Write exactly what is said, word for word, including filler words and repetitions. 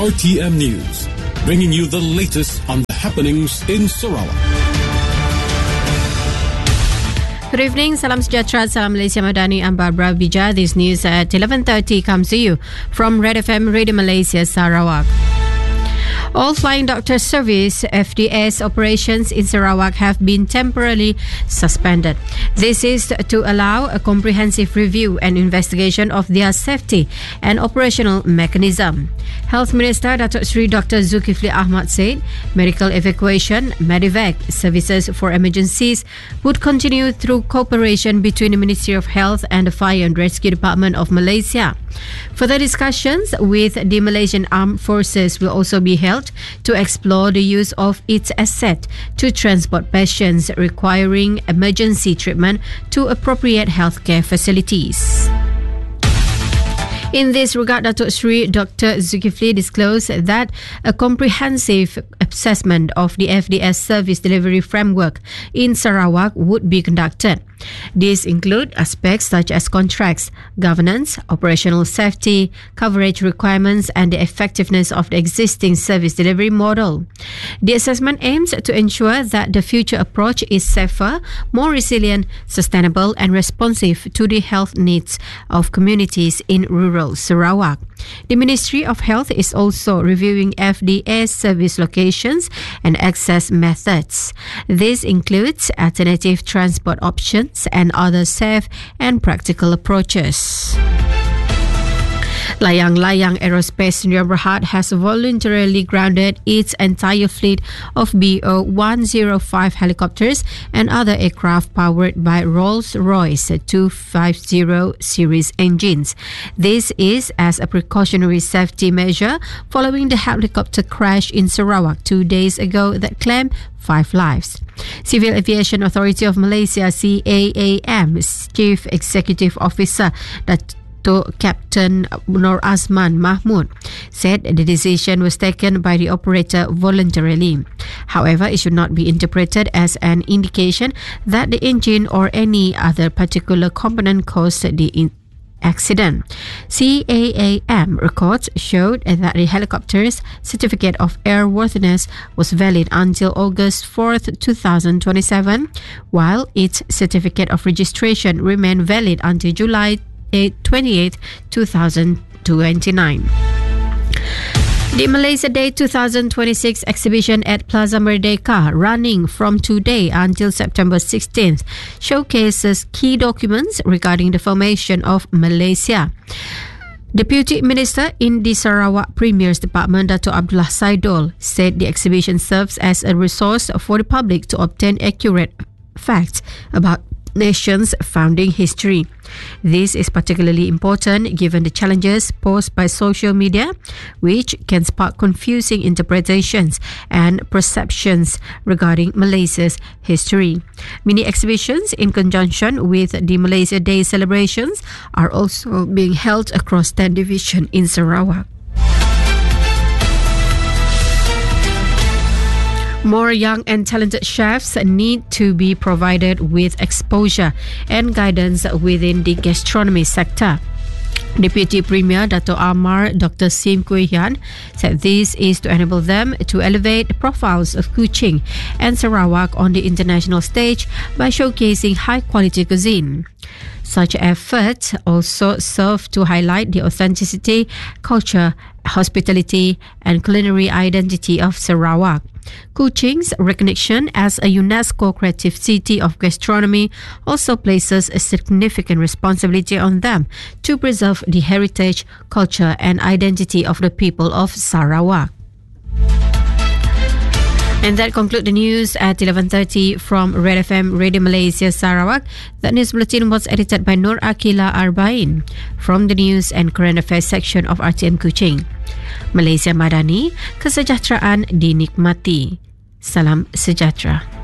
R T M News, bringing you the latest on the happenings in Sarawak. Good evening, Salam Sejahtera, Salam Malaysia Madani. I'm Barbara Bija. This news at eleven thirty comes to you from Red F M Radio Malaysia Sarawak. All Flying Doctor Service F D S operations in Sarawak have been temporarily suspended. This is to allow a comprehensive review and investigation of their safety and operational mechanism. Health Minister Datuk Seri Doctor Zulkifli Ahmad said medical evacuation, Medivac, services for emergencies would continue through cooperation between the Ministry of Health and the Fire and Rescue Department of Malaysia. Further discussions with the Malaysian Armed Forces will also be held to explore the use of its asset to transport patients requiring emergency treatment to appropriate healthcare facilities. In this regard, Datuk Seri Doctor Zulkifli disclosed that a comprehensive assessment of the F D S service delivery framework in Sarawak would be conducted. These include aspects such as contracts, governance, operational safety, coverage requirements, and the effectiveness of the existing service delivery model. The assessment aims to ensure that the future approach is safer, more resilient, sustainable, and responsive to the health needs of communities in rural Sarawak. The Ministry of Health is also reviewing F D S service locations and access methods. This includes alternative transport options and other safe and practical approaches. Layang-Layang Aerospace Sdn Bhd has voluntarily grounded its entire fleet of B O one oh five helicopters and other aircraft powered by Rolls-Royce two fifty series engines. This is as a precautionary safety measure following the helicopter crash in Sarawak two days ago that claimed five lives. Civil Aviation Authority of Malaysia C A A M's Chief Executive Officer that to Captain Nur Azman Mahmud said the decision was taken by the operator voluntarily. However, it should not be interpreted as an indication that the engine or any other particular component caused the in- accident. C A A M records showed that the helicopter's certificate of airworthiness was valid until August fourth, twenty twenty-seven, while its certificate of registration remained valid until July twenty-eighth, twenty twenty-nine. The Malaysia Day twenty twenty-six exhibition at Plaza Merdeka, running from today until September sixteenth, showcases key documents regarding the formation of Malaysia. Deputy Minister in the Sarawak Premier's Department, Dato' Abdullah Saidul, said the exhibition serves as a resource for the public to obtain accurate facts about nation's founding history. This is particularly important given the challenges posed by social media, which can spark confusing interpretations and perceptions regarding Malaysia's history. Mini exhibitions in conjunction with the Malaysia Day celebrations are also being held across ten divisions in Sarawak. More young and talented chefs need to be provided with exposure and guidance within the gastronomy sector. Deputy Premier Dato' Amar Doctor Sim Kui Hian said this is to enable them to elevate the profiles of Kuching and Sarawak on the international stage by showcasing high-quality cuisine. Such efforts also serve to highlight the authenticity, culture, hospitality, and culinary identity of Sarawak. Kuching's recognition as a UNESCO Creative City of Gastronomy also places a significant responsibility on them to preserve the heritage, culture, and identity of the people of Sarawak. And that concludes the news at eleven thirty from Red F M Radio Malaysia Sarawak. That news bulletin was edited by Nur Akila Arbain from the News and Current Affairs section of R T M Kuching. Malaysia Madani, kesejahteraan dinikmati. Salam sejahtera.